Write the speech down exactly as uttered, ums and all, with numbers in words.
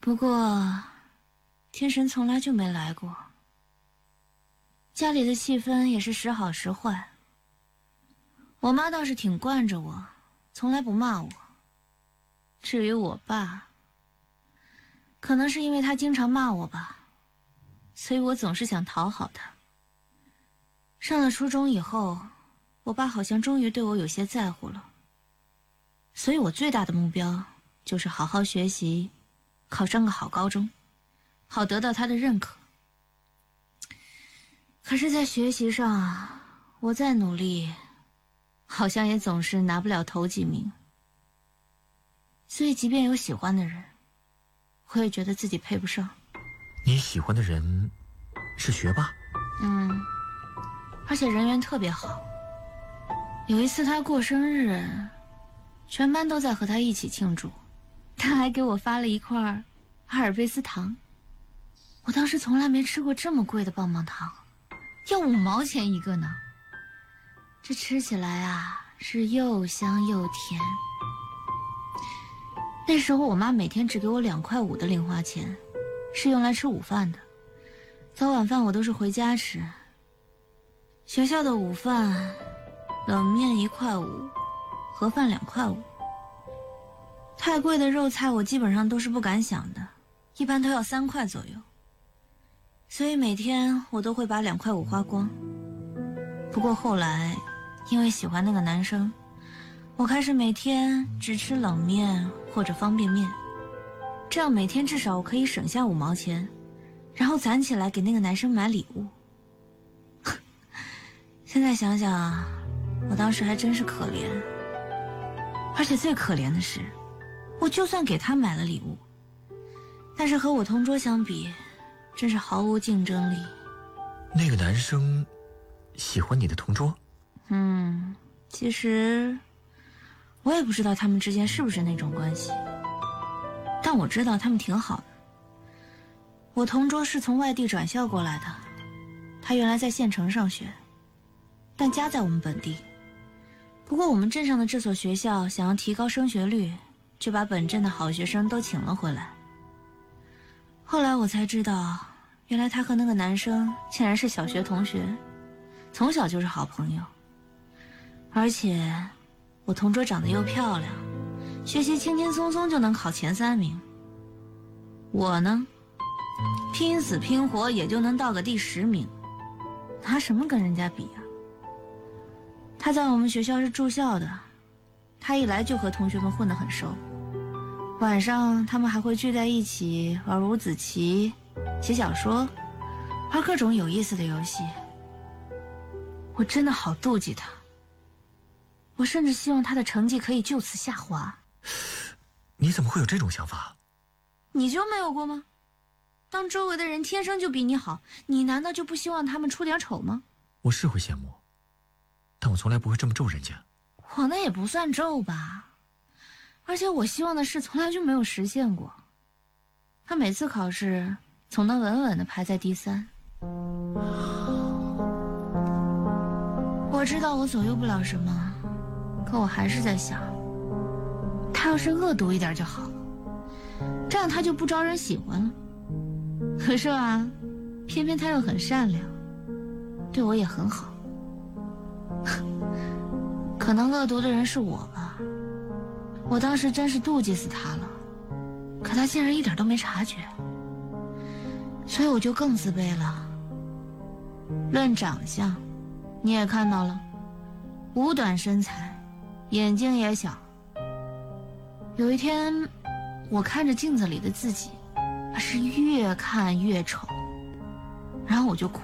不过天神从来就没来过，家里的气氛也是时好时坏。我妈倒是挺惯着我，从来不骂我。至于我爸，可能是因为他经常骂我吧，所以我总是想讨好他。上了初中以后，我爸好像终于对我有些在乎了，所以我最大的目标就是好好学习，考上个好高中，好得到他的认可。可是在学习上，我再努力，好像也总是拿不了头几名。所以即便有喜欢的人，我也觉得自己配不上。 你喜欢的人是学霸？ 嗯，而且人缘特别好。有一次他过生日，全班都在和他一起庆祝，他还给我发了一块阿尔卑斯糖。我当时从来没吃过这么贵的棒棒糖，要五毛钱一个呢。这吃起来啊，是又香又甜。那时候我妈每天只给我两块五的零花钱，是用来吃午饭的。早晚饭我都是回家吃。学校的午饭，冷面一块五，盒饭两块五。太贵的肉菜我基本上都是不敢想的，一般都要三块左右。所以每天我都会把两块五花光。不过后来，因为喜欢那个男生，我开始每天只吃冷面或者方便面，这样每天至少我可以省下五毛钱，然后攒起来给那个男生买礼物。现在想想啊，我当时还真是可怜。而且最可怜的是，我就算给他买了礼物，但是和我同桌相比，真是毫无竞争力。 那个男生喜欢你的同桌？ 嗯，其实我也不知道他们之间是不是那种关系，但我知道他们挺好的。我同桌是从外地转校过来的，他原来在县城上学，但家在我们本地。不过我们镇上的这所学校想要提高升学率，就把本镇的好学生都请了回来。后来我才知道，原来他和那个男生竟然是小学同学，从小就是好朋友。而且我同桌长得又漂亮，学习轻轻松松就能考前三名。我呢，拼死拼活也就能到个第十名，拿什么跟人家比啊？他在我们学校是住校的，他一来就和同学们混得很熟。晚上他们还会聚在一起玩五子棋、写小说，玩各种有意思的游戏。我真的好妒忌他，我甚至希望他的成绩可以就此下滑。 你怎么会有这种想法？ 你就没有过吗？当周围的人天生就比你好，你难道就不希望他们出点丑吗？ 我是会羡慕，但我从来不会这么咒人家。 我那也不算咒吧，而且我希望的事从来就没有实现过。他每次考试总能稳稳地排在第三。我知道我左右不了什么，可我还是在想，他要是恶毒一点就好，这样他就不招人喜欢了。可是啊，偏偏他又很善良，对我也很好。可能恶毒的人是我吧，我当时真是妒忌死他了，可他竟然一点都没察觉，所以我就更自卑了。论长相，你也看到了，五短身材，眼睛也小。有一天，我看着镜子里的自己，是越看越丑，然后我就哭